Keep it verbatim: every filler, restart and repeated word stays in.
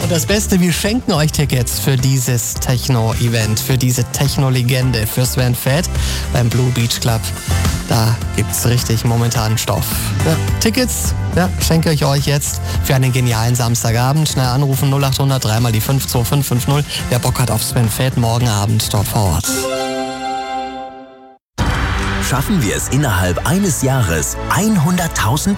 Und das Beste, wir schenken euch Tickets für dieses Techno-Event, für diese Techno-Legende, für Sven Fett beim Blue Beach Club. Da gibt's richtig momentan Stoff. Ja, Tickets, ja, schenke ich euch jetzt für einen genialen Samstagabend. Schnell anrufen null acht hundert drei mal die fünf zwei fünf fünf null. Wer Bock hat auf Sven Fett, morgen Abend dort vor Ort. Schaffen wir es innerhalb eines Jahres, hunderttausend